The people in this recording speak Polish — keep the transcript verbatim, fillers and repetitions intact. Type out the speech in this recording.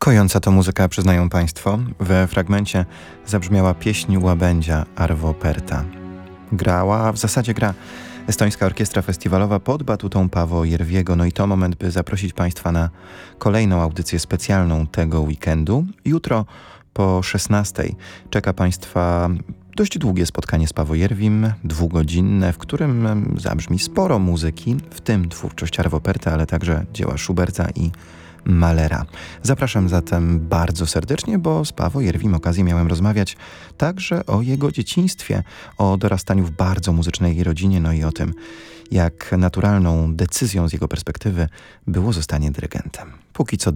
Kojąca to muzyka, przyznają Państwo. We fragmencie zabrzmiała pieśń Łabędzia Arvo Pärta. Grała, w zasadzie gra Estońska Orkiestra Festiwalowa pod batutą Paavo Järviego. No i to moment, by zaprosić Państwa na kolejną audycję specjalną tego weekendu. Jutro po szesnastej czeka Państwa dość długie spotkanie z Paavo Järvim, dwugodzinne, w którym zabrzmi sporo muzyki, w tym twórczość Arvo Pärta, ale także dzieła Schuberta i Mahlera. Zapraszam zatem bardzo serdecznie, bo z Paavo Järvim okazję miałem rozmawiać także o jego dzieciństwie, o dorastaniu w bardzo muzycznej rodzinie, no i o tym, jak naturalną decyzją z jego perspektywy było zostanie dyrygentem. Póki co